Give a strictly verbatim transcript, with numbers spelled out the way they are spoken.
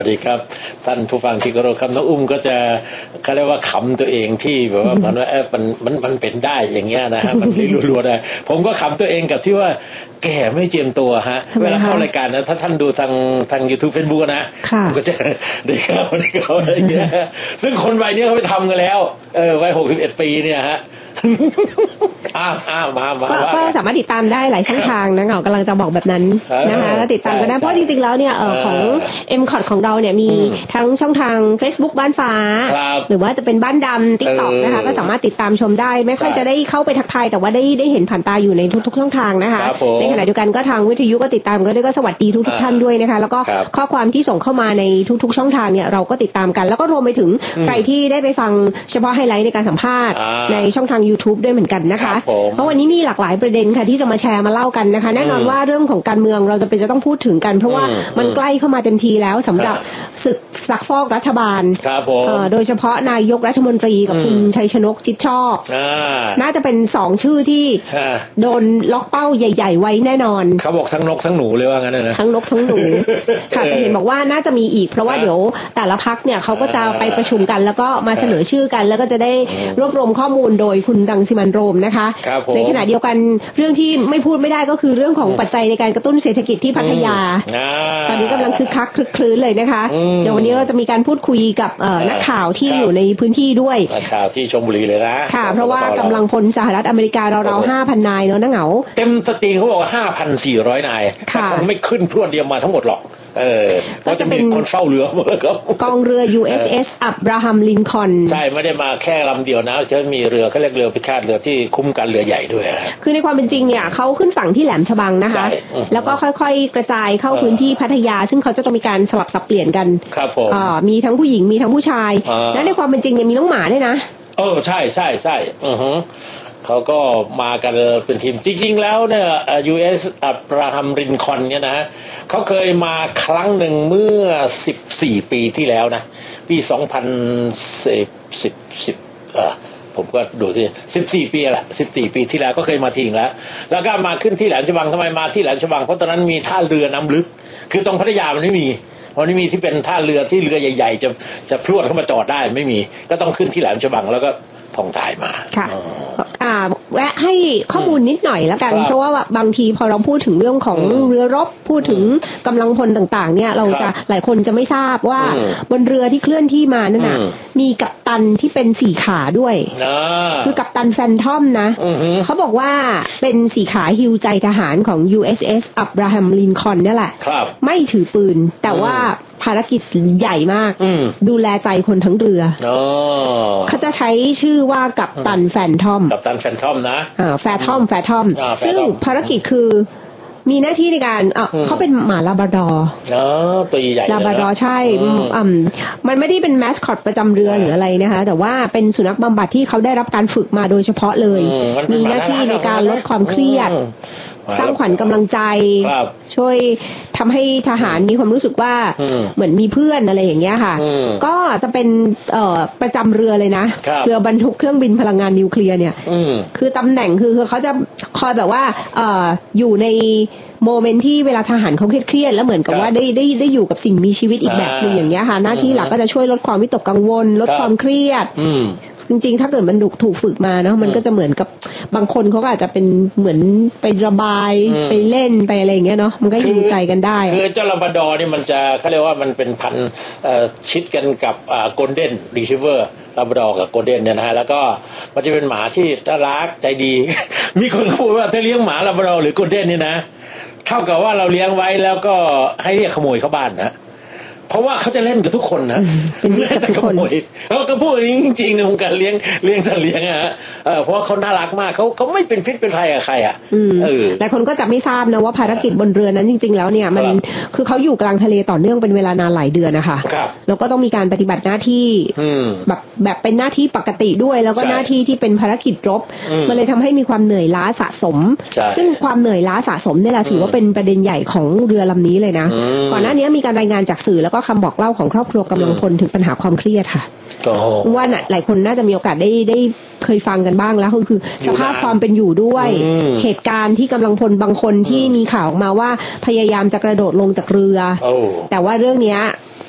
สวัสดีครับท่านผู้ฟังที่เคารพครับน้องอุ้มก็จะเขาเรียกว่าขำตัวเองที่แบบว่ามันว่าเออมันมันมันเป็นได้อย่างเงี้ยนะฮะมันรัวๆได้ผมก็ขำตัวเองกับที่ว่าแก่ไม่เจียมตัวฮะเวลาเข้ารายการนะถ้าท่านดูทางทาง YouTube Facebook นะผมก็จะได้เข้าได้เข้าอะไรเงี้ยซึ่งคนวัยนี้เขาไปทำกันแล้วเออวัยหกสิบเอ็ดปีเนี่ยฮะอ้าวอ้าวมามาก็สามารถติดตามได้หลายช่องทางนะเหงากำลังจะบอกแบบนั้นนะคะก็ติดตามกันได้เพราะจริงๆแล้วเนี่ยเออของ เอ็ม คอท ของเราเนี่ยมีทั้งช่องทาง Facebook บ้านฟ้าหรือว่าจะเป็นบ้านดำ TikTok นะคะก็สามารถติดตามชมได้ไม่ค่อยจะได้เข้าไปทักทายแต่ว่าได้ได้เห็นผ่านตาอยู่ในทุกๆช่องทางนะคะในขณะเดียวกันก็ทางวิทยุก็ติดตามก็ด้วยก็สวัสดีทุกๆท่านด้วยนะคะแล้วก็ข้อความที่ส่งเข้ามาในทุกๆช่องทางเนี่ยเราก็ติดตามกันแล้วก็รวมไปถึงใครที่ได้ไปฟังเฉพาะไฮไลท์ในการสัมภาษณ์ในช่องทาง YouTube ด้วยเหมือนกันนะคะเพราะวันนี้มีหลากหลายประเด็นค่ะที่จะมาแชร์มาเล่ากันนะคะแน่นอนว่าเรื่องของการเมืองเราจะเป็นจะต้องพูดถึงกันเพราะว่ามันใกล้เข้ามาเต็มทีแล้วสำหรับศึกซักฟอกรัฐบาลโดยเฉพาะนายกรัฐมนตรีกับคุณชัยชนกชิดชอบน่าจะเป็นสองชื่อที่โดนล็อกเป้าใหญ่ๆไว้แน่นอนเขาบอกทั้งนกทั้งหนูเลยว่างั้นนะทั้งนกทั้งหนูค่ะแต่เห็นบอกว่าน่าจะมีอีกเพราะว่าเดี๋ยวแต่ละพรรคเนี่ยเขาก็จะไปประชุมกันแล้วก็มาเสนอชื่อกันแล้วก็จะได้รวบรวมข้อมูลโดยคุณรังสิมันต์โรมนะคะในขณะเดียวกันเรื่องที่ไม่พูดไม่ได้ก็คือเรื่องของปัจจัยในการกระตุ้นเศรษฐกิจที่พัทยาตอนนี้กำลังคึกคักคลึกคลื้นเลยนะคะเดี๋ยววันนี้เราจะมีการพูดคุยกับนักข่าวที่อยู่ในพื้นที่ด้วยนักข่าวที่ชลบุรีเลยนะค่ะเพราะว่ากำลังพลสหรัฐอเมริการาวๆ ห้าพัน นายเนาะนะเหงาเต็มสตรีเขาบอกว่า ห้าพันสี่ร้อย นายแต่คงไม่ขึ้นพรวดเดียวมาทั้งหมดหรอกเออก็จะเป็นคนเฝ้าเรือหมดครับกองเรือ ยู เอส เอส อับราฮัมลินคอล์นใช่ไม่ได้มาแค่ลำเดียวนะจะมีเรือเขาเรียกเรือพิฆาตเรือที่คุ้มกันเรือใหญ่ด้วยคือในความเป็นจริงเนี่ยเขาขึ้นฝั่งที่แหลมฉบังนะคะแล้วก็ค่อยๆกระจายเข้าพื้นที่พัทยาซึ่งเขาจะต้องมีการสลับสับเปลี่ยนกันครับผมมีทั้งผู้หญิงมีทั้งผู้ชายและในความเป็นจริงเนี่ยมีน้องหมาด้วยนะเออใช่ใช่ใช่อือฮึเขาก็มากันเป็นทีมจริงๆแล้วเนี่ย ยู เอส อับราฮัมลินคอล์นเนี่ยนะเขาเคยมาครั้งหนึ่งเมื่อสิบสี่ปีที่แล้วนะปีสองพันสิบ สิบ สิบเอ่อผมก็ดูที่สิบสี่ปีแหละสิบสี่ปีที่แล้วก็เคยมาทีนึงแล้วแล้วก็มาขึ้นที่แหลมฉบังทำไมมาที่แหลมฉบังเพราะตอนนั้นมีท่าเรือน้ำลึกคือตรงพัทยามันไม่มีวันนี้มีที่เป็นท่าเรือที่เรือใหญ่ๆจะจะพรวดเข้ามาจอดได้ไม่มีก็ต้องขึ้นที่แหลมฉบังแล้วก็ทองถ่ายมาค่ะอ่าแวะให้ข้อมูลนิดหน่อยแล้วกันเพราะว่าบางทีพอเราพูดถึงเรื่องของเรือรบพูดถึงกำลังพลต่างๆเนี่ยเราจะหลายคนจะไม่ทราบว่าบนเรือที่เคลื่อนที่มานั่นน่ะมีกัปตันที่เป็นสี่ขาด้วยคือกัปตันแฟนทอมนะเขาบอกว่าเป็นสี่ขาฮิวใจทหารของ ยู เอส เอส อับราฮัมลินคอล์นนี่แหละไม่ถือปืนแต่ว่าภารกิจใหญ่มากดูแลใจคนทั้งเรือเขาจะใช้ชื่อว่ากัปตันแฟนทอมกัปตันแฟนทอมนะอ่าแฟนทอมแฟนทอมซึ่งภารกิจคือมีหน้าที่ในการอ่ะเขาเป็นหมาลาบราดอร์อ๋อตัวใหญ่ลาบราดอร์ใช่อืมมันไม่ได้เป็นแมสคอตประจำเรือหรืออะไรนะคะแต่ว่าเป็นสุนัขบำบัดที่เขาได้รับการฝึกมาโดยเฉพาะเลยมีหน้าที่ในการลดความเครียดสร้างขวัญกำลังใจช่วยทำให้ทหารมีความรู้สึกว่าเหมือนมีเพื่อนอะไรอย่างเงี้ยค่ะก็จะเป็นเอ่อประจำเรือเลยนะเรือบรรทุกเครื่องบินพลังงานนิวเคลียร์เนี่ยคือตำแหน่งคือเขาจะคอยแบบว่าเอ่ออยู่ในโมเมนต์ที่เวลาทหารเขาเครียดๆแล้วเหมือนกับว่าได้ได้ได้อยู่กับสิ่งมีชีวิตอีกแบบนึงอย่างเงี้ยค่ะหน้าที่หลักก็จะช่วยลดความวิตกกังวลลดความเครียดจริงๆถ้าเกิดมันถูกฝึกมาเนาะมันก็จะเหมือนกับบางคนเขาก็อาจจะเป็นเหมือนไประบายไปเล่นไปอะไรอย่างเงี้ยเนาะมันก็ยิงใจกันได้คือเจ้าลาบราดอร์นี่มันจะเขาเรียกว่ามันเป็นพันธุ์ชิดกันกับโกลเด้นรีทรีเวอร์ลาบราดอร์กับโกลเด้นเนี่ยนะฮะแล้วก็มันจะเป็นหมาที่น่ารักใจดี มีคนพูดว่าถ้าเลี้ยงหมาลาบราดอร์หรือโกลเด้นนี่นะเท่ากับว่าเราเลี้ยงไว้แล้วก็ให้เรียกขโมยเข้าบ้านนะเพราะว่าเขาจะเล่นกับทุกคนนะเป็นมิตรกับทุกคนเขาก็พูดอย่างนี้จริงๆในวงการเลี้ยงเลี้ยงสัตว์เลี้ยงอะฮะเพราะว่าเขาน่ารักมากเขาเขาไม่เป็นพิษเป็นภัยกับใครอ่ะหลายคนก็จะไม่ทราบนะว่าภารกิจบนเรือนั้นจริงๆแล้วเนี่ยมันคือเขาอยู่กลางทะเลต่อเนื่องเป็นเวลานานหลายเดือนนะคะแล้วก็ต้องมีการปฏิบัติหน้าที่แบบแบบเป็นหน้าที่ปกติด้วยแล้วก็หน้าที่ที่เป็นภารกิจรบมันเลยทำให้มีความเหนื่อยล้าสะสมซึ่งความเหนื่อยล้าสะสมนี่แหละถือว่าเป็นประเด็นใหญ่ของเรือลำนี้เลยนะก่อนหน้านี้มีการรายงานจากสื่อแล้วก็คำบอกเล่าของครอบครัวกำลังพลถึงปัญหาความเครียดค่ะว่าหลายคนน่าจะมีโอกาสได้ได้เคยฟังกันบ้างแล้วก็คือสภาพความเป็นอยู่ด้วยเหตุการณ์ที่กำลังพลบางคนที่มีข่าวออกมาว่าพยายามจะกระโดดลงจากเรือแต่ว่าเรื่องนี้